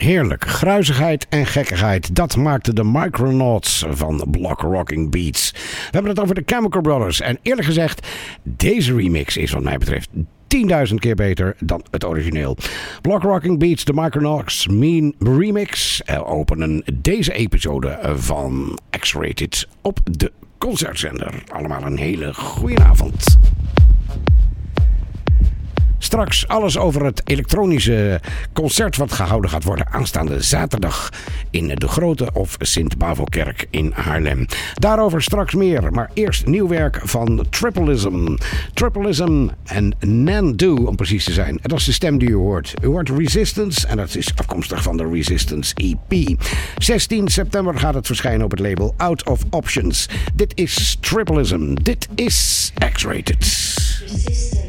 Heerlijk. Gruizigheid en gekkigheid. Dat maakte de Micronauts van Block Rocking Beats. We hebben het over de Chemical Brothers. En eerlijk gezegd, deze remix is wat mij betreft 10.000 keer beter dan het origineel. Block Rocking Beats, de Micronauts Mean Remix openen deze episode van X-Rated op de Concertzender. Allemaal een hele goede avond. Straks alles over het elektronische concert wat gehouden gaat worden aanstaande zaterdag in de Grote of Sint-Bavokerk in Haarlem. Daarover straks meer, maar eerst nieuw werk van Tripleism. Tripleism en Nandu om precies te zijn. Dat is de stem die u hoort. U hoort Resistance en dat is afkomstig van de Resistance EP. 16 september gaat het verschijnen op het label Out of Options. Dit is Tripleism. Dit is X-Rated. Resistance.